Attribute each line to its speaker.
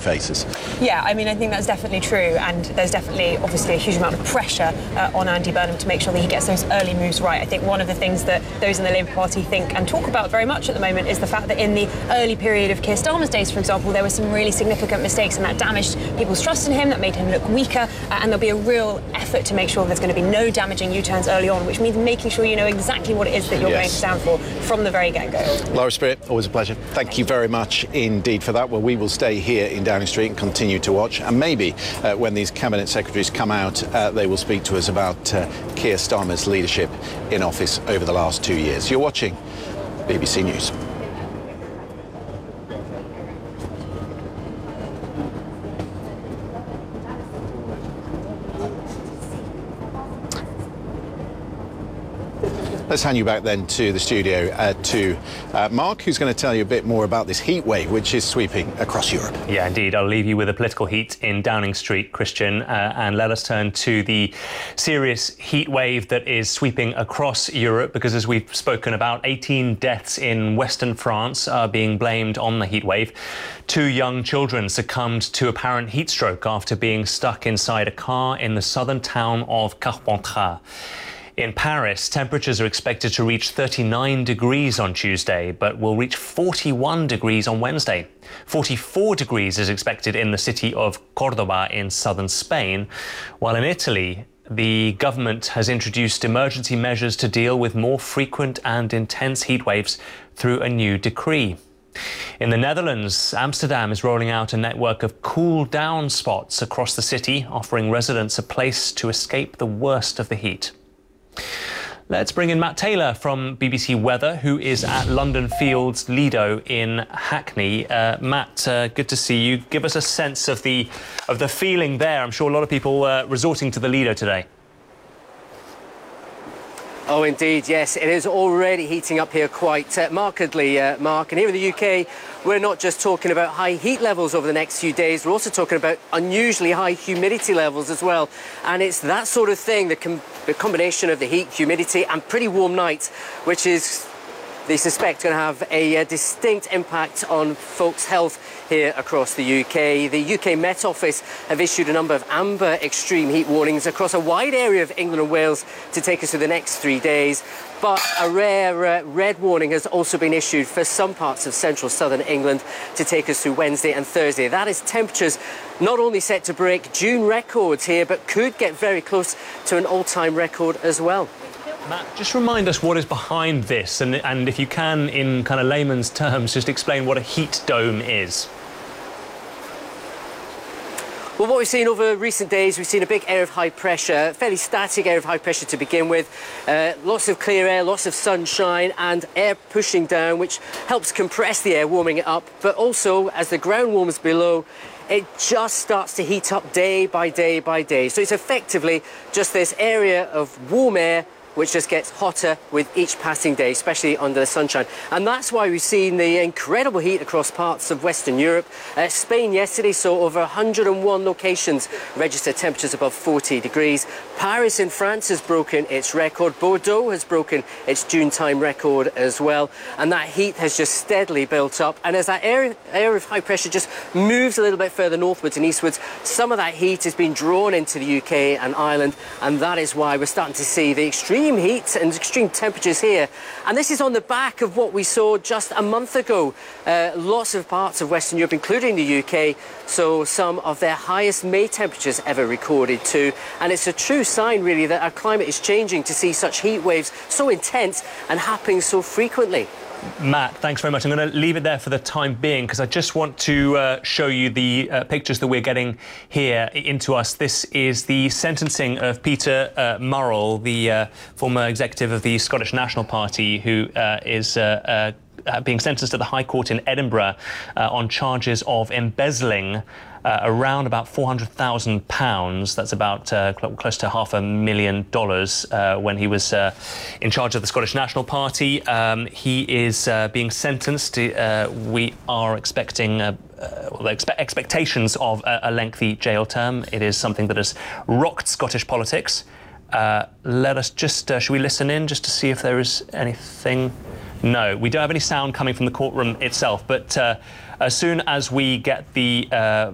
Speaker 1: faces.
Speaker 2: Yeah, I mean, I think that's definitely true, and there's definitely, obviously, a huge amount of pressure on Andy Burnham to make sure that he gets those early moves right. I think one of the things that those in the Labour Party think and talk about very much at the moment is the fact that in the early period of Keir Starmer's days, for example, there were some really significant mistakes, and that damaged people's trust in him, that made him look weaker, and there'll be a real effort to make sure there's going to be no damaging U-turns early on, which means making sure you know exactly what it is that you're going to stand for from the very get-go.
Speaker 1: Laura Spirit, always a pleasure. Thank you very much indeed for that. Well, we will stay here in Downing Street and continue to watch, and maybe when these cabinet secretaries come out, they will speak to us about Keir Starmer's leadership in office over the last 2 years. You're watching BBC News. Let's hand you back then to the studio to Mark, who's going to tell you a bit more about this heat wave which is sweeping across Europe.
Speaker 3: Yeah, indeed. I'll leave you with the political heat in Downing Street, Christian, and let us turn to the serious heat wave that is sweeping across Europe, because as we've spoken about, 18 deaths in western France are being blamed on the heat wave. 2 young children succumbed to apparent heat stroke after being stuck inside a car in the southern town of Carpentras. In Paris, temperatures are expected to reach 39 degrees on Tuesday, but will reach 41 degrees on Wednesday. 44 degrees is expected in the city of Cordoba in southern Spain, while in Italy, the government has introduced emergency measures to deal with more frequent and intense heat waves through a new decree. In the Netherlands, Amsterdam is rolling out a network of cool-down spots across the city, offering residents a place to escape the worst of the heat. Let's bring in Matt Taylor from BBC Weather, who is at London Fields Lido in Hackney. Matt, good to see you. Give us a sense of the feeling there. I'm sure a lot of people resorting to the Lido today.
Speaker 4: Oh, indeed, yes. It is already heating up here quite markedly, Mark. And here in the UK, we're not just talking about high heat levels over the next few days, we're also talking about unusually high humidity levels as well. And it's that sort of thing, the combination of the heat, humidity and pretty warm nights, which is, they suspect, going to have a distinct impact on folks' health here across the UK. The UK Met Office have issued a number of amber extreme heat warnings across a wide area of England and Wales to take us through the next 3 days. But a rare red warning has also been issued for some parts of central southern England to take us through Wednesday and Thursday. That is temperatures not only set to break June records here, but could get very close to an all-time record as well.
Speaker 3: Matt, just remind us what is behind this, and if you can, in kind of layman's terms, just explain what a heat dome is.
Speaker 4: Well, what we've seen over recent days, we've seen a big area of high pressure, fairly static area of high pressure to begin with. Lots of clear air, lots of sunshine and air pushing down, which helps compress the air, warming it up. But also, as the ground warms below, it just starts to heat up day by day by day. So it's effectively just this area of warm air which just gets hotter with each passing day, especially under the sunshine. And that's why we've seen the incredible heat across parts of Western Europe. Spain yesterday saw over 101 locations register temperatures above 40 degrees. Paris in France has broken its record. Bordeaux has broken its June time record as well. And that heat has just steadily built up. And as that area of high pressure just moves a little bit further northwards and eastwards, some of that heat has been drawn into the UK and Ireland. And that is why we're starting to see the extreme heat and extreme temperatures here. And this is on the back of what we saw just a month ago. Lots of parts of Western Europe, including the UK, saw some of their highest May temperatures ever recorded too. And it's a true sign, really, that our climate is changing to see such heat waves so intense and happening so frequently.
Speaker 3: Matt, thanks very much. I'm going to leave it there for the time being because I just want to show you the pictures that we're getting here into us. This is the sentencing of Peter Murrell, the former executive of the Scottish National Party, who is being sentenced at the High Court in Edinburgh on charges of embezzling around about £400,000. That's about close to $500,000 when he was in charge of the Scottish National Party. He is being sentenced. We are expecting expectations of a lengthy jail term. It is something that has rocked Scottish politics. Let us just, should we listen in just to see if there is anything? No, we don't have any sound coming from the courtroom itself, but as soon as we get the